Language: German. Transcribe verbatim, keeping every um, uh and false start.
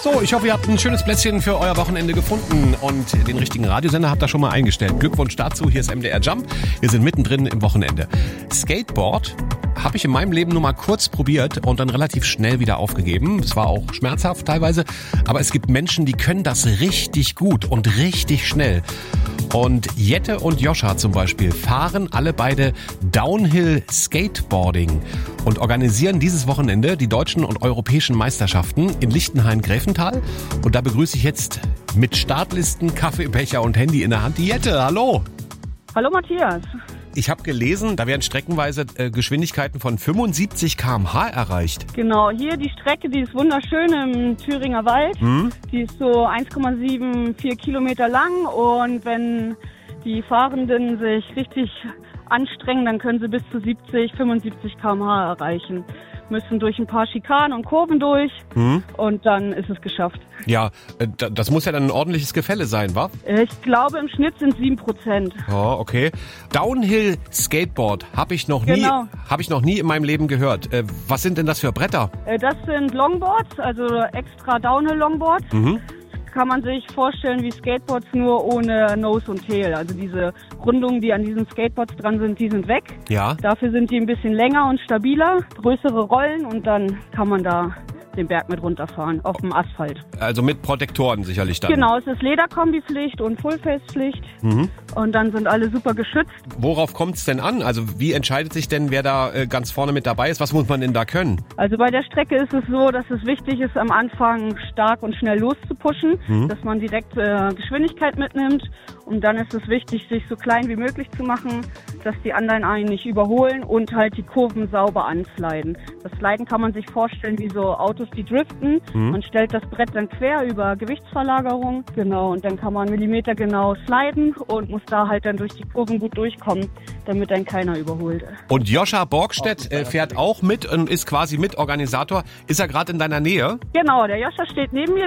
So, ich hoffe, ihr habt ein schönes Plätzchen für euer Wochenende gefunden und den richtigen Radiosender habt ihr schon mal eingestellt. Glückwunsch dazu, hier ist M D R Jump. Wir sind mittendrin im Wochenende. Skateboard habe ich in meinem Leben nur mal kurz probiert und dann relativ schnell wieder aufgegeben. Es war auch schmerzhaft teilweise, aber es gibt Menschen, die können das richtig gut und richtig schnell. Und Jette und Joscha zum Beispiel fahren alle beide Downhill Skateboarding und organisieren dieses Wochenende die deutschen und europäischen Meisterschaften in Lichtenhain-Gräfenthal. Und da begrüße ich jetzt mit Startlisten, Kaffeebecher und Handy in der Hand die Jette. Hallo! Hallo Matthias. Ich habe gelesen, da werden streckenweise äh, Geschwindigkeiten von fünfundsiebzig Kilometer pro Stunde erreicht. Genau, hier die Strecke, die ist wunderschön im Thüringer Wald. Hm? Die ist so eins Komma vierundsiebzig Kilometer lang und wenn die Fahrenden sich richtig anstrengen, dann können sie bis zu siebzig, fünfundsiebzig Kilometer pro Stunde erreichen. Müssen durch ein paar Schikanen und Kurven durch hm? und dann ist es geschafft. Ja, das muss ja dann ein ordentliches Gefälle sein, wa? Ich glaube, im Schnitt sind sieben Prozent. Oh, okay. Downhill Skateboard habe ich noch nie, genau. habe ich noch nie in meinem Leben gehört. Äh, was sind denn das für Bretter? Das sind Longboards, also extra Downhill Longboards. Mhm. Kann man sich vorstellen wie Skateboards, nur ohne Nose und Tail. Also diese Rundungen, die an diesen Skateboards dran sind, die sind weg. Ja. Dafür sind die ein bisschen länger und stabiler, größere Rollen und dann kann man da den Berg mit runterfahren, auf dem Asphalt. Also mit Protektoren sicherlich dann. Genau, es ist Lederkombipflicht und Fullface-Pflicht mhm. und dann sind alle super geschützt. Worauf kommt es denn an? Also wie entscheidet sich denn, wer da äh, ganz vorne mit dabei ist? Was muss man denn da können? Also bei der Strecke ist es so, dass es wichtig ist, am Anfang stark und schnell loszupushen, mhm. dass man direkt äh, Geschwindigkeit mitnimmt und dann ist es wichtig, sich so klein wie möglich zu machen, dass die anderen einen nicht überholen und halt die Kurven sauber ansliden. Das Sliden kann man sich vorstellen wie so Autos, die driften. Mhm. Man stellt das Brett dann quer über Gewichtsverlagerung. Genau, und dann kann man millimetergenau sliden und muss da halt dann durch die Kurven gut durchkommen, damit dann keiner überholt. Und Joscha Borgstedt äh, fährt auch mit und ist quasi Mitorganisator. Ist er gerade in deiner Nähe? Genau, der Joscha steht neben mir.